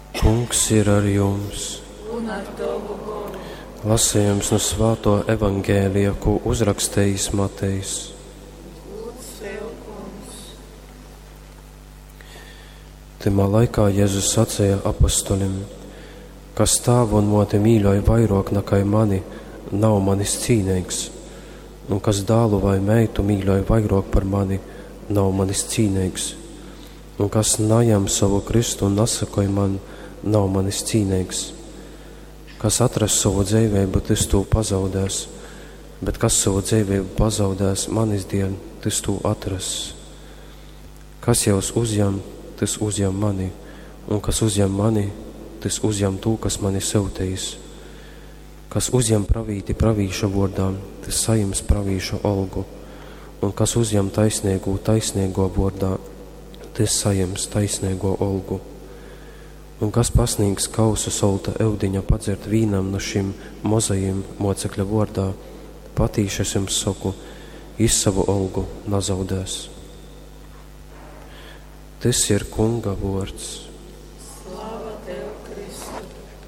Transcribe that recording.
Kungs ir ar jums. Un ar tavu garu. Lasījums no Svēto evangēlija, ko uzrakstījis Matejs. Lūdz tev, Kungs. Timā laikā Jēzus sacīja apostolim: kas tēvu un moti mīļoja vairāk nekā mani, nav manis cīnīgs, un kas dēlu vai meitu mīļoja vairāk par mani, nav manis cīnīgs, un kas najam savu Kristu un nesakoja man, nav manis cīnīgs. Kas atras savu dzīvību, tas to pazaudēs, bet kas savu dzīvību pazaudēs manis dien, tas to atras. Kas jūs uzņem, tas uzņem mani, un kas uzņem mani, tas uzņem to, kas mani sūtījis. Kas uzņem pravīti pravīša vārdām, tas saņems pravīša algu, un kas uzņem taisnīgo vārdā, tas saņems taisnīgo algu. Un kas pasniegs kausu solta eudiņa padzert vīnam no šim mozajiem mocekļa vārdā, patīši es jums saku, savu algu nazaudēs. Tas ir Kunga vārds.